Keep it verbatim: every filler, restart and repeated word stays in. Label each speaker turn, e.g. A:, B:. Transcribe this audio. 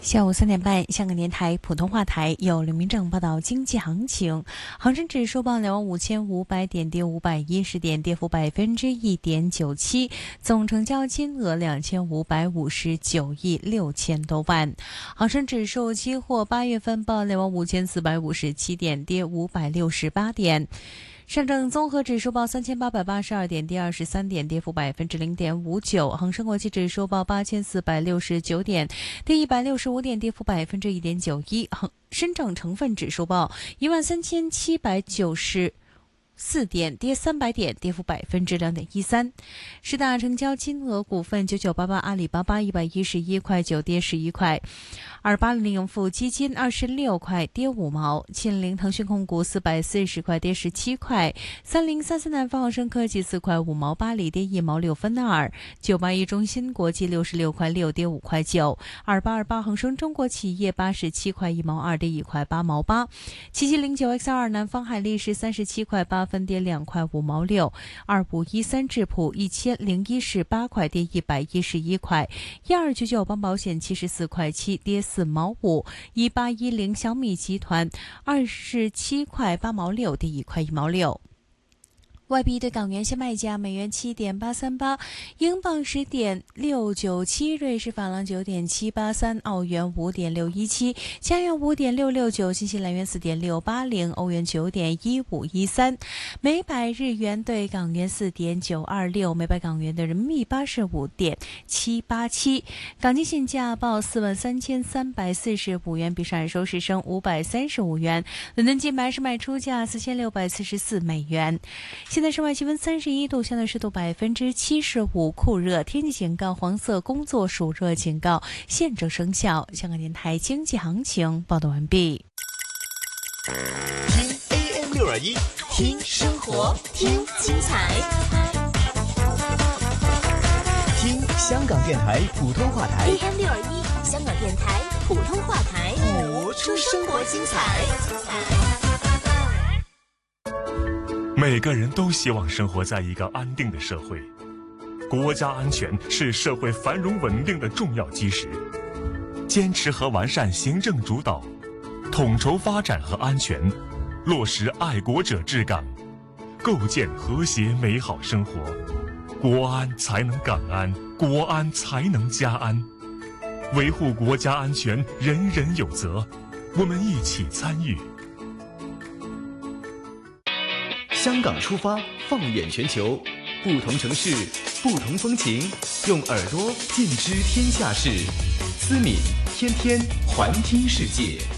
A: 下午三点半，香港电台普通话台有刘明正报道经济行情。恒生指数报两万五千五百点，跌五百一十点，跌幅百分之一点九七，总成交金额两千五百五十九亿六千多万。恒生指数期货八月份报两万五千四百五十七点，跌五百六十八点。上证综合指数报三千八百八十二点，跌二十三点，跌幅百分之零点五九。恒生国际指数报八千四百六十九点，跌一百六十五点，跌幅百分之一点九一。恒深证成分指数报一万三千七百九十四点，跌三百点，跌幅百分之两点一三。十大成交金额股份九九八八阿里巴巴一百一十一块九，跌十一块。二八零零盈富基金二十六块，跌五毛。庆铃腾讯控股四百四十块，跌十七块。三零三三南方恒生科技四块五毛八厘，跌一毛六分二。九八一中芯国际六十六块六，跌五块九。二八二八恒生中国企业八十七块一毛二，跌一块八毛八。七七零九 X 二南方海力士三十七块八分，跌两块五毛六。二五一三智普一千零一十八块，跌一百一十一块。一二九九邦保险七十四块七，跌四毛五。一八一零小米集团二十七块八毛六，跌一块一毛六。外币对港元现卖价：美元七点八三八，英镑十点六九七，瑞士法郎九点七八三，澳元五点六一七，加元五点六六九，新西兰元四点六八零，欧元九点一五一三，每百日元对港元四点九二六，每百港元对人民币八十五点七八七。港金现价报四万三千三百四十五元，比上日收市升五百三十五元。伦敦金买市卖出价四千六百四十四美元。现在室外气温三十一度，相对湿度百分之七十五，酷热天气警告、黄色工作暑热警告现正生效。香港电台经济行情报道完毕。
B: 听 A M 六二一，听生活，听精彩，听香港电台普通话台
C: A M 六二一，香港电台普通话台，
B: 播出生活精彩。
D: 每个人都希望生活在一个安定的社会，国家安全是社会繁荣稳定的重要基石。坚持和完善行政主导，统筹发展和安全，落实爱国者治港，构建和谐美好生活，国安才能港安，国安才能家安。维护国家安全，人人有责，我们一起参与。
B: 香港出发，放眼全球，不同城市，不同风情，用耳朵尽知天下事。思敏天天环听世界。